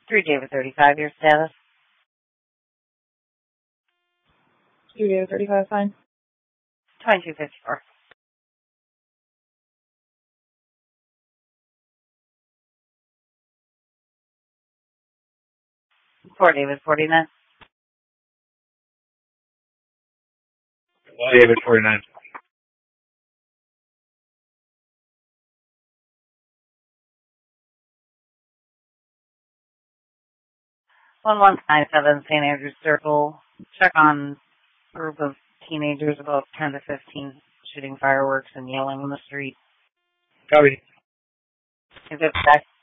David 35, your status. 3 David 35, fine. 2254. 4 David 49. David 49. 1197 St. Andrews Circle. Check on a group of teenagers about 10 to 15 shooting fireworks and yelling in the street. Copy. Is it back?